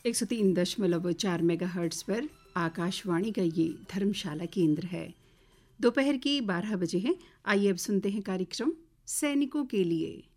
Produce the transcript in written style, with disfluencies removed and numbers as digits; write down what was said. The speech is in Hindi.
103.4 मेगाहर्ट्ज़ पर आकाशवाणी का ये धर्मशाला केंद्र है। दोपहर के 12 बजे हैं। आइए अब सुनते हैं कार्यक्रम सैनिकों के लिए।